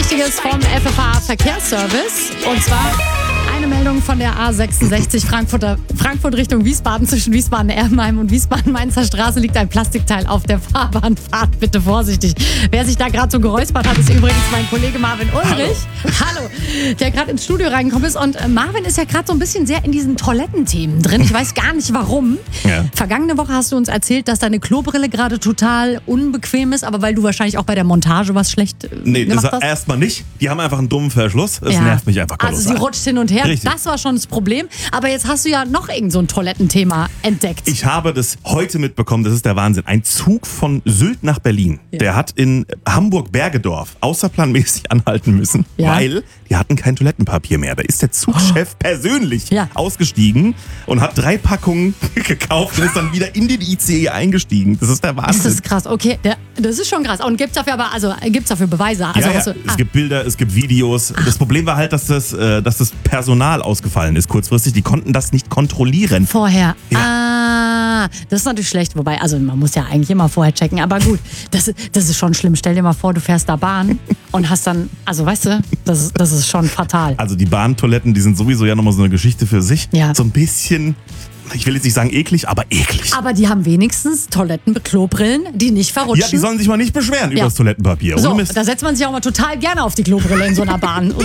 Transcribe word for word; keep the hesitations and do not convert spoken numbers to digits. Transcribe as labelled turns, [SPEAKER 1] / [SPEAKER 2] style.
[SPEAKER 1] Wichtiges vom F F H Verkehrsservice. Und zwar eine Meldung von der A sechsundsechzig Frankfurter, Frankfurt Richtung Wiesbaden. Zwischen Wiesbaden-Erbenheim und Wiesbaden-Mainzer Straße liegt ein Plastikteil auf der Fahrbahn. Fahrt bitte vorsichtig. Wer sich da gerade so geräuspert hat, ist übrigens mein Kollege Marvin Ulrich. Hallo. Hallo. Der gerade ins Studio reingekommen ist. Und Marvin ist ja gerade so ein bisschen sehr in diesen Toilettenthemen drin. Ich weiß gar nicht warum. Ja. Vergangene Woche hast du uns erzählt, dass deine Klobrille gerade total unbequem ist, aber weil du wahrscheinlich auch bei der Montage was schlecht äh,
[SPEAKER 2] nee,
[SPEAKER 1] gemacht
[SPEAKER 2] das
[SPEAKER 1] hast.
[SPEAKER 2] Nee, erstmal nicht. Die haben einfach einen dummen Verschluss. Das
[SPEAKER 1] ja.
[SPEAKER 2] nervt mich einfach kolossal.
[SPEAKER 1] Also sie rutscht hin und her.
[SPEAKER 2] Richtig.
[SPEAKER 1] Das war schon das Problem. Aber jetzt hast du ja noch irgend so ein Toilettenthema entdeckt.
[SPEAKER 2] Ich habe das heute mitbekommen. Das ist der Wahnsinn. Ein Zug von Sylt nach Berlin. Ja. Der hat in Hamburg-Bergedorf außerplanmäßig anhalten müssen, ja. weil die hatten kein Toilettenpapier mehr. Da ist der Zugchef oh. persönlich ja. ausgestiegen und hat drei Packungen gekauft und ist dann wieder in den I C E eingestiegen. Das ist der Wahnsinn.
[SPEAKER 1] Das ist krass. Okay, der, das ist schon krass. Und gibt's dafür aber, also gibt's dafür Beweise? Also
[SPEAKER 2] ja, ja.
[SPEAKER 1] Du,
[SPEAKER 2] es
[SPEAKER 1] ah.
[SPEAKER 2] gibt Bilder, es gibt Videos. Ach. Das Problem war halt, dass das, äh, dass das Personal ausgefallen ist kurzfristig. Die konnten das nicht kontrollieren.
[SPEAKER 1] Vorher.
[SPEAKER 2] Ja.
[SPEAKER 1] Ah, das ist natürlich schlecht. Wobei, also man muss ja eigentlich immer vorher checken. Aber gut, das, das ist schon schlimm. Stell dir mal vor, du fährst da Bahn und hast dann, also weißt du, das ist, das ist schon fatal.
[SPEAKER 2] Also die Bahntoiletten, die sind sowieso ja nochmal so eine Geschichte für sich.
[SPEAKER 1] Ja.
[SPEAKER 2] So ein bisschen, ich will jetzt nicht sagen eklig, aber eklig.
[SPEAKER 1] Aber die haben wenigstens Toiletten-Klobrillen, die nicht verrutschen.
[SPEAKER 2] Ja, die sollen sich mal nicht beschweren
[SPEAKER 1] ja.
[SPEAKER 2] über das Toilettenpapier.
[SPEAKER 1] So,
[SPEAKER 2] Ohne Mist.
[SPEAKER 1] da setzt man sich auch mal total gerne auf die Klobrille in so einer Bahn.